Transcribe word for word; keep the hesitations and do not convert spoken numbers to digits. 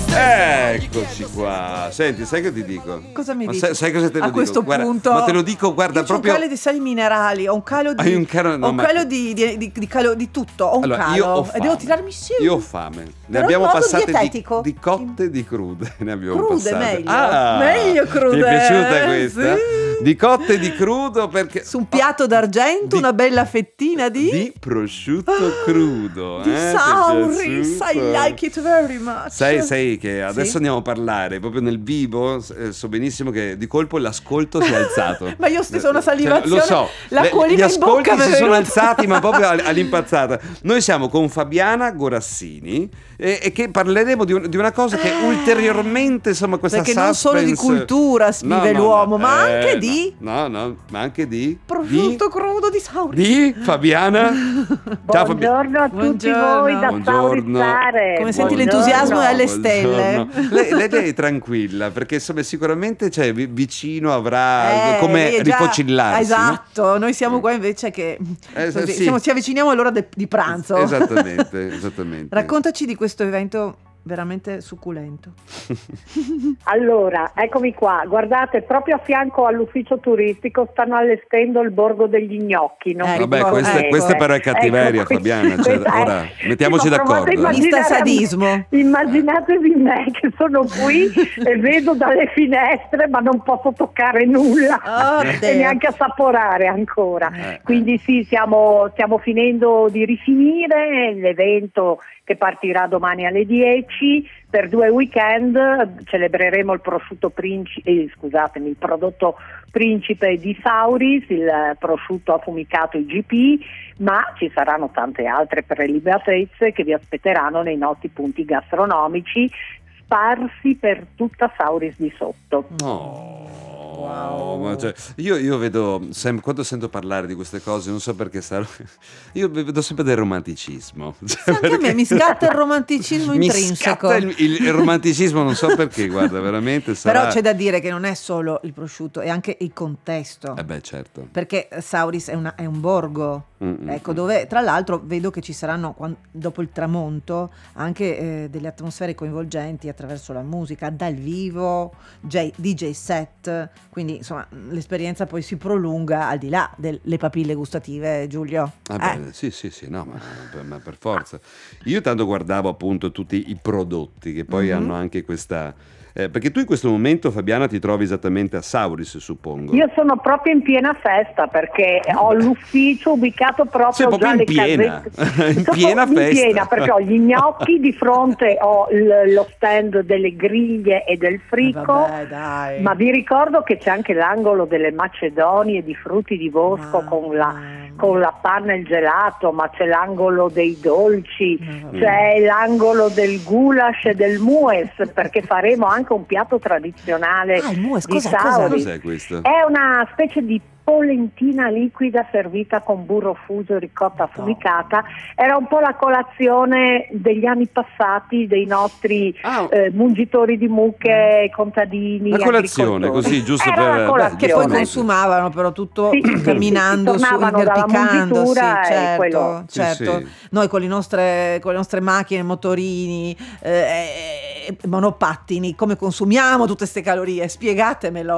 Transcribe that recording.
Eccoci qua. Senti, sai che ti dico? Cosa mi Ma dici? sai, sai cosa te lo A dico? questo Guarda, punto ma te lo dico, guarda, io c'ho proprio un calo di sali minerali, ho un calo di Hai un calo- no, ho un ma- calo di, di, di, di calo di tutto, ho un Allora, calo io ho e fame. devo tirarmi su. Io ho fame. Ne Però abbiamo in modo passate di, dietetico. di cotte e di crude. Ne abbiamo Crude, passate. meglio. Ah, Meglio crude, Ti è piaciuta eh, questa? sì. Di cotte e di crudo perché Su un piatto d'argento, Di- una bella fettina di di prosciutto crudo. di eh? Ti è Sauris. I piaciuto? like it very much. Sai, sai che adesso Sì. andiamo a parlare proprio nel vivo. eh, So benissimo che di colpo l'ascolto si è alzato. Ma io stessa ho una Cioè, salivazione, lo so, le- l'acquolina gli in bocca ascolti mi è si sono venuta. alzati, ma proprio all- all'impazzata. Noi siamo con Fabiana Gorassini e, e che parleremo di, un- di una cosa che ulteriormente, insomma, questa Perché non solo di suspense- cultura vive l'uomo, ma eh, anche di no, no, ma anche di prosciutto di, crudo di Sauris. di Fabiana. Ciao Fabiana. Buongiorno a tutti Buongiorno. voi da Buongiorno. Sauristare. Come senti, Buongiorno. l'entusiasmo è alle Buongiorno. stelle. Lei, lei, lei è tranquilla perché insomma sicuramente cioè, vi- vicino avrà Eh, come lei è già- rifocillarsi, no? Esatto, noi siamo qua invece che Eh, così, sì. siamo- ci avviciniamo all'ora de- di pranzo. Esattamente, esattamente. Raccontaci di questo evento veramente succulento. Allora, eccomi qua. Guardate, proprio a fianco all'ufficio turistico stanno allestendo il borgo degli gnocchi. Non Ecco, vi Vabbè, questa, ecco. questa però è cattiveria, Ecco, qui- Fabiana. Cioè, questa è- ora mettiamoci Sì, ma provate a d'accordo. immaginare- Insta sadismo. Immaginatevi me che sono qui e vedo dalle finestre, ma non posso toccare nulla Oh, e Dio. neanche assaporare ancora. Eh, Quindi sì, stiamo, stiamo finendo di rifinire l'evento che partirà domani alle dieci. Per due weekend celebreremo il prosciutto principe, eh, scusatemi, il prodotto principe di Sauris, il prosciutto affumicato I G P, ma ci saranno tante altre prelibatezze che vi aspetteranno nei nostri punti gastronomici sparsi per tutta Sauris di sotto. Oh, Wow. ma cioè, io, io vedo sempre, quando sento parlare di queste cose, non so perché sarò, io vedo sempre del romanticismo. Cioè, Anche a me perché- mi scatta il romanticismo Mi intrinseco. scatta il, il- il romanticismo, non so perché, guarda, veramente sarà... Però c'è da dire che non è solo il prosciutto, è anche il contesto. Eh beh, certo. Perché Sauris è, una- è un borgo, Mm, mm, ecco, mm. dove tra l'altro vedo che ci saranno quan- dopo il tramonto anche eh, delle atmosfere coinvolgenti attraverso la musica dal vivo, J- D J set, quindi insomma l'esperienza poi si prolunga al di là delle papille gustative, Giulio. Ah Eh. beh, sì, sì, sì, no, ma, per- ma per forza. Io tanto guardavo appunto tutti i prodotti che poi Mhm. hanno anche questa... eh, perché tu in questo momento, Fabiana, ti trovi esattamente a Sauris, suppongo. Io sono proprio in piena festa perché ho l'ufficio ubicato proprio, Sei proprio già in le piena, casette. in Sono piena in festa. piena perché ho gli gnocchi, di fronte ho il- lo stand delle griglie e del frico. Eh, vabbè, dai. Ma vi ricordo che c'è anche l'angolo delle macedonie di frutti di bosco Mamma con la, mia. con la panna e il gelato, ma c'è l'angolo dei dolci, Mm. c'è l'angolo del goulash e del mues, perché faremo anche un piatto tradizionale Ah, il mues, di cos'è, cos'è? Sauris. Cos'è questo? È una specie di polentina liquida servita con burro fuso e ricotta affumicata. Era un po' la colazione degli anni passati dei nostri Ah, eh, mungitori di mucche, contadini, la colazione, agricoltori. così, giusto Era per- la beh, colazione. Che poi Giustamente. consumavano però tutto Sì, sì, camminando sì, su, tornavano dalla inerpicandosi, mungitura e certo, quello- Sì, certo. sì. Noi con le nostre, con le nostre macchine, motorini, eh, eh, monopattini, come consumiamo tutte queste calorie? Spiegatemelo.